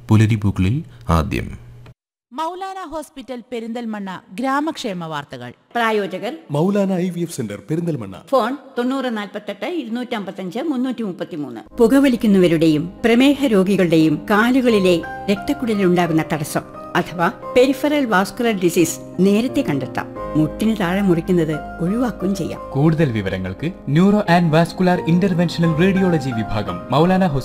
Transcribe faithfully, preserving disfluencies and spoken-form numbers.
പുലരിപ്പൂക്കളിൽ ആദ്യം മൗലാന ഹോസ്പിറ്റൽ പെരിന്തൽമണ്ണ ഗ്രാമക്ഷേമ വാർത്തകൾ. പ്രായോജകർ Maulana I V F centre Perinthalmanna. Phone തൊണ്ണൂറ് നാൽപ്പത്തെട്ട് ഇരുന്നൂറ്റി അമ്പത്തഞ്ച് മുന്നൂറ്റി മുപ്പത്തിമൂന്ന്. പുകവലിക്കുന്നവരുടെയും പ്രമേഹ രോഗികളുടെയും കാലുകളിലെ രക്തക്കുഴലിലുണ്ടാകുന്ന തടസ്സം അഥവാ പെരിഫറൽ വാസ്കുലർ ഡിസീസ് നേരത്തെ കണ്ടെത്താം. മുട്ടിന് താഴെ മുറിക്കുന്നത് ഒഴിവാക്കുകയും ചെയ്യാം. കൂടുതൽ വിവരങ്ങൾക്ക് neuro and vascular interventional radiology വിഭാഗം, മൗലാന ഹോസ്പിറ്റൽ